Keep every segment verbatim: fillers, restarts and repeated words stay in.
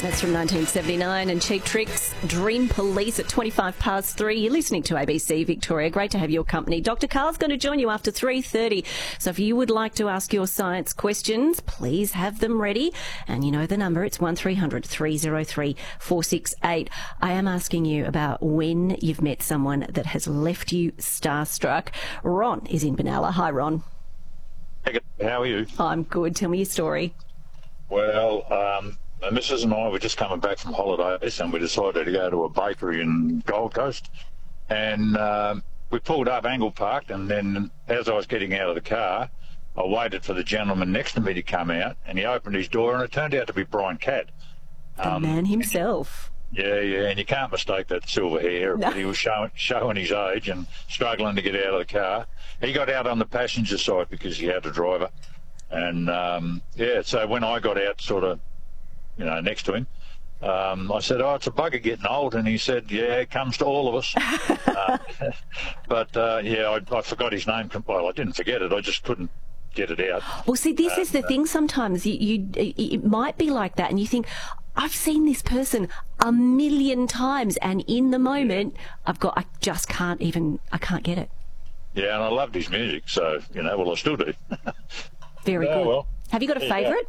That's from nineteen seventy-nine. And Cheap Tricks, Dream Police at twenty-five past three. You're listening to A B C Victoria. Great to have your company. Doctor Carl's going to join you after three thirty. So if you would like to ask your science questions, please have them ready. And you know the number. It's one three hundred three oh three four six eight. I am asking you about when you've met someone that has left you starstruck. Ron is in Benalla. Hi, Ron. How are you? I'm good. Tell me your story. Well, um, my missus and I were just coming back from holidays and we decided to go to a bakery in Gold Coast. And um, we pulled up, angle parked, and then as I was getting out of the car, I waited for the gentleman next to me to come out, and he opened his door, and it turned out to be Brian Cadd. The um, man himself. Yeah, yeah, and you can't mistake that silver hair, no. But he was showing, showing his age and struggling to get out of the car. He got out on the passenger side because he had a driver. And, um, yeah, so when I got out sort of, you know, next to him, um, I said, oh, it's a bugger getting old. And he said, yeah, it comes to all of us. uh, but, uh, yeah, I, I forgot his name. Well, I didn't forget it. I just couldn't get it out. Well, see, this uh, is the uh, thing sometimes. You, you, it might be like that and you think, I've seen this person a million times and in the moment, I've got, I just can't even, I can't get it. Yeah, and I loved his music. So, you know, well, I still do. Very yeah, good. Well, have you got a favourite?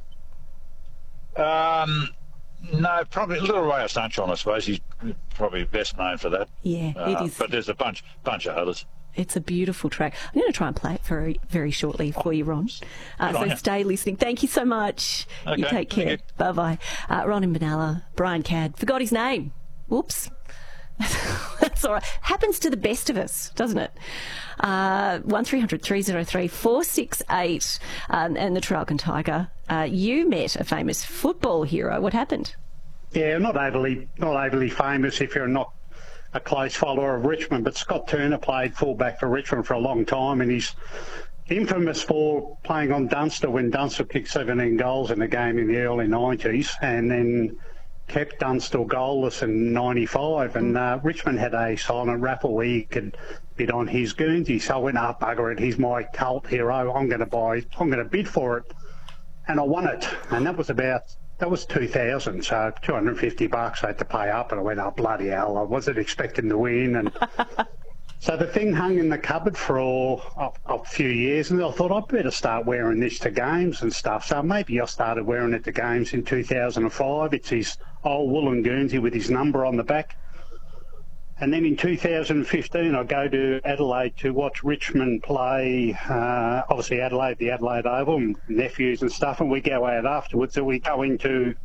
Um, no, probably Little Ray of Sunshine, I suppose. He's probably best known for that. Yeah, uh, it is. But there's a bunch bunch of others. It's a beautiful track. I'm going to try and play it very, very shortly for you, Ron. Uh, so you. stay listening. Thank you so much. Okay, you take care. Bye-bye. Uh, Ron in Benalla, Brian Cadd. Forgot his name. Whoops. That's all right. Happens to the best of us, doesn't it? Uh, one three hundred three oh three four six eight um, and the Traralgon Tiger. Uh, you met a famous football hero. What happened? Yeah, not overly, not overly famous if you're not a close follower of Richmond, but Scott Turner played fullback for Richmond for a long time, and he's infamous for playing on Dunster when Dunster kicked seventeen goals in a game in the early nineties, and then kept Dunster goalless in ninety-five, and uh, Richmond had a silent raffle where you could bid on his Guernsey. So I went, up, oh, bugger it, he's my cult hero. I'm going to buy, I'm going to bid for it, and I won it. And that was about, that was two thousand, so two hundred fifty bucks I had to pay up, and I went, oh bloody hell, I wasn't expecting to win. And so the thing hung in the cupboard for a, a few years, and I thought I'd better start wearing this to games and stuff. So maybe I started wearing it to games in two thousand five. It's his old woolen Guernsey with his number on the back. And then in two thousand fifteen, I go to Adelaide to watch Richmond play, uh, obviously Adelaide, the Adelaide Oval, and nephews and stuff, and we go out afterwards, and we go into